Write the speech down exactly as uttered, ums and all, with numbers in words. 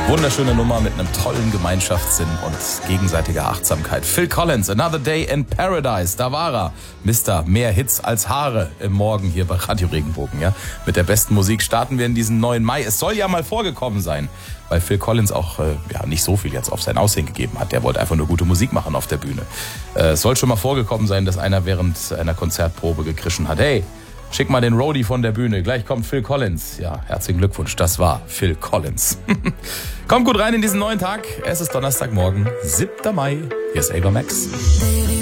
Wunderschöne Nummer mit einem tollen Gemeinschaftssinn und gegenseitiger Achtsamkeit. Phil Collins, Another Day in Paradise, da war er. Mister Mehr Hits als Haare im Morgen hier bei Radio Regenbogen. Ja? Mit der besten Musik starten wir in diesen neuen Mai. Es soll ja mal vorgekommen sein, weil Phil Collins auch äh, ja, nicht so viel jetzt auf sein Aussehen gegeben hat. Der wollte einfach nur gute Musik machen auf der Bühne. Äh, es soll schon mal vorgekommen sein, dass einer während einer Konzertprobe gekrischen hat: Hey, schick mal den Roadie von der Bühne. Gleich kommt Phil Collins. Ja, herzlichen Glückwunsch. Das war Phil Collins. Kommt gut rein in diesen neuen Tag. Es ist Donnerstagmorgen, siebter Mai. Hier ist Ava Max.